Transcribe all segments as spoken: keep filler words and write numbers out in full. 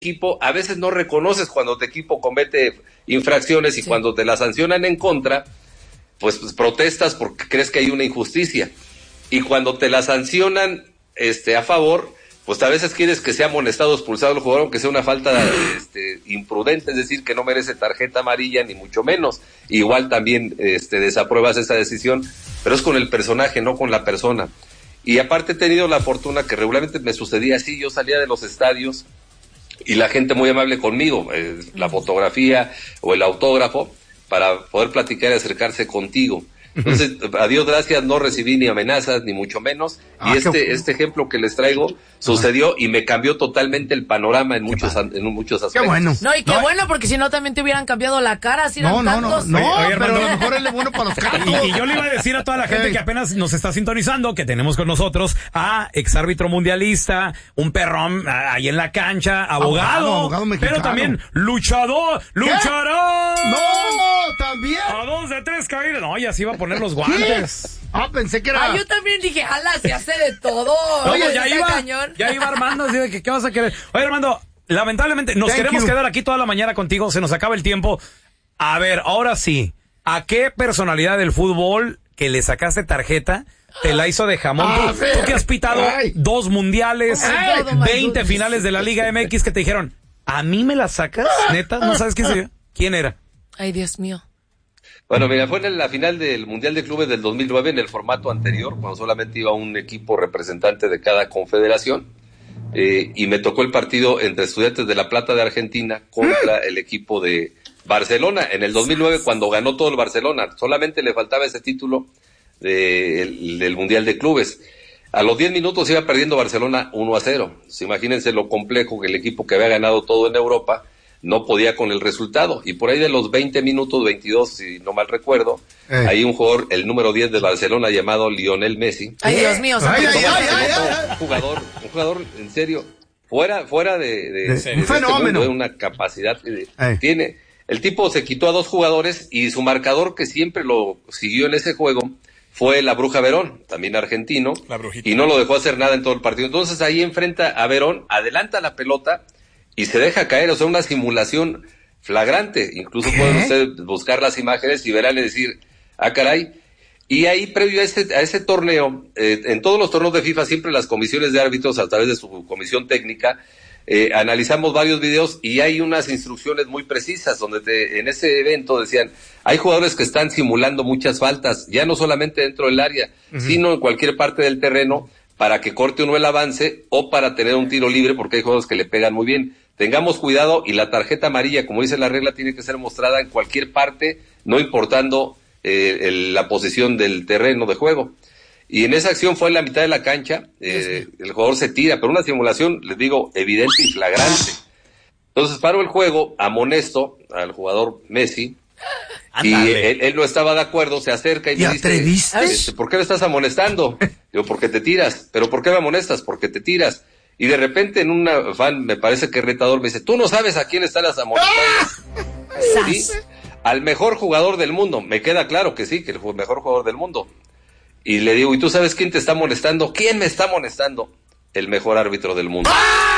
equipo, a veces no reconoces cuando tu equipo comete infracciones y sí. Cuando te la sancionan en contra, pues, pues protestas porque crees que hay una injusticia. Y cuando te la sancionan este, a favor, pues a veces quieres que sea amonestado, expulsado el jugador, aunque sea una falta este, imprudente, es decir, que no merece tarjeta amarilla, ni mucho menos. Igual también este, desapruebas esa decisión, pero es con el personaje, no con la persona. Y aparte he tenido la fortuna que regularmente me sucedía así, yo salía de los estadios y la gente muy amable conmigo, eh, la fotografía o el autógrafo, para poder platicar y acercarse contigo. Entonces, a Dios gracias, no recibí ni amenazas, ni mucho menos, ah, y este este ejemplo que les traigo sucedió y me cambió totalmente el panorama en muchos en muchos aspectos. Qué bueno. No, y qué no, bueno, porque si no también te hubieran cambiado la cara, si no, eran no, tantos. no, no, oye, oye, pero Armando, a lo mejor él es bueno para los cantos. Y, y yo le iba a decir a toda la gente hey. que apenas nos está sintonizando que tenemos con nosotros a exárbitro mundialista, un perrón ahí en la cancha, abogado, abogado, abogado pero también luchador, luchará. No, también. A dos de tres caídas. No, ya se iba a poner los guantes. Ah, pensé que era. Ah, yo también dije, ala, se hace de todo. Oye, ya iba, cañón. ya iba Armando, así de que, ¿qué vas a querer? Oye, Armando, lamentablemente nos Thank queremos you. quedar aquí toda la mañana contigo, se nos acaba el tiempo. A ver, ahora sí, ¿a qué personalidad del fútbol que le sacaste tarjeta te la hizo de jamón? Ah, tú, tú que has pitado Ay. dos mundiales, Ay, veinte finales de la Liga M X que te dijeron, ¿a mí me la sacas? ¿Neta? ¿No sabes quién sería? ¿Quién era? Ay, Dios mío. Bueno, mira, fue en la final del Mundial de Clubes del dos mil nueve, en el formato anterior, cuando solamente iba un equipo representante de cada confederación, eh, y me tocó el partido entre Estudiantes de La Plata de Argentina contra el equipo de Barcelona, en el dos mil nueve, cuando ganó todo el Barcelona. Solamente le faltaba ese título de, el, del Mundial de Clubes. A los diez minutos iba perdiendo Barcelona uno a cero. Pues imagínense lo complejo que el equipo que había ganado todo en Europa no podía con el resultado, y por ahí de los veinte minutos, veintidós, si no mal recuerdo, eh. hay un jugador, el número diez de Barcelona, llamado Lionel Messi. Ay, Dios mío, ay, ay, ay, ay, ay. Un jugador, un jugador, en serio, fuera, fuera de, de, de, un fenómeno, de este una capacidad que eh. tiene. El tipo se quitó a dos jugadores, y su marcador, que siempre lo siguió en ese juego, fue la Bruja Verón, también argentino, y no lo dejó hacer nada en todo el partido. Entonces ahí enfrenta a Verón, adelanta la pelota, y se deja caer, o sea, una simulación flagrante. Incluso ¿Qué? Pueden ustedes buscar las imágenes y verán y decir, ah, caray. Y ahí, previo a este, a este torneo, eh, en todos los torneos de FIFA, siempre las comisiones de árbitros, a través de su comisión técnica, eh, analizamos varios videos, y hay unas instrucciones muy precisas, donde te, en ese evento decían, hay jugadores que están simulando muchas faltas, ya no solamente dentro del área, uh-huh. sino en cualquier parte del terreno, para que corte uno el avance o para tener un tiro libre, porque hay jugadores que le pegan muy bien. Tengamos cuidado, y la tarjeta amarilla, como dice la regla, tiene que ser mostrada en cualquier parte, no importando eh, el, la posición del terreno de juego. Y en esa acción fue en la mitad de la cancha, eh, el jugador se tira, pero una simulación, les digo, evidente y flagrante. Entonces paro el juego, amonesto al jugador Messi, Andale. y él, él no estaba de acuerdo, se acerca y me dice, este, ¿por qué me estás amonestando? Digo, porque te tiras. ¿Pero por qué me amonestas? Porque te tiras. Y de repente, en un afán, me parece que retador, me dice, tú no sabes a quién están las amonestadas. ¿Sí? Al mejor jugador del mundo. Me queda claro que sí, que el mejor jugador del mundo. Y le digo, ¿y tú sabes quién te está amonestando? ¿Quién me está amonestando? El mejor árbitro del mundo.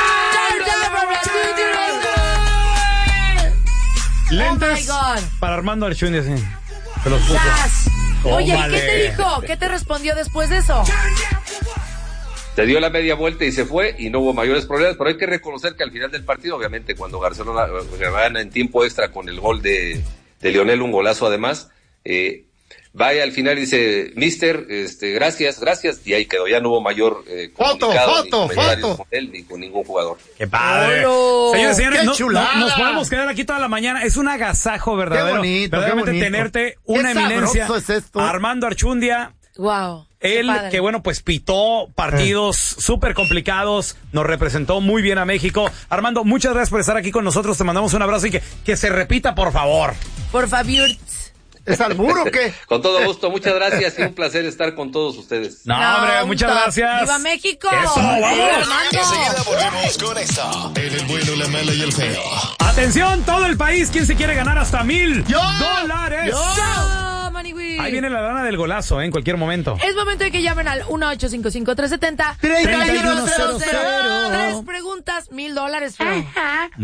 Lentes oh para Armando Archundia, sí. Se los puso. Oye, ¿y qué te dijo? ¿Qué te respondió después de eso? Se dio la media vuelta y se fue, y no hubo mayores problemas, pero hay que reconocer que al final del partido, obviamente, cuando Barcelona gana en tiempo extra con el gol de, de Lionel, un golazo además, eh, vaya al final y dice, mister, este, gracias, gracias, y ahí quedó, ya no hubo mayor eh, comunicado, foto, ni foto, con él, ni con ningún jugador. ¡Qué padre! Señores, señores, no, no, nos podemos quedar aquí toda la mañana, es un agasajo verdadero, qué bonito, verdaderamente qué bonito. tenerte una eminencia, es esto. Armando Archundia. Wow. Él, que bueno, pues pitó partidos súper eh. complicados, nos representó muy bien a México. Armando, muchas gracias por estar aquí con nosotros, te mandamos un abrazo y que, que se repita, por favor. Por favor. ¿Es albur o qué? Con todo gusto, muchas gracias y un placer estar con todos ustedes. No, no hombre, muchas top. gracias. ¡Viva México! ¡Eso, vamos! Enseguida volvemos con esta. En el bueno, la mala y el feo. Atención, todo el país, ¿quién se quiere ganar hasta mil ¡Yo! dólares? ¡Yo! ¡Yo, Manigui! Ahí viene la lana del golazo, ¿eh? En cualquier momento. Es momento de que llamen al uno ocho cinco cinco, tres siete cero, treinta y uno tres preguntas, mil dólares.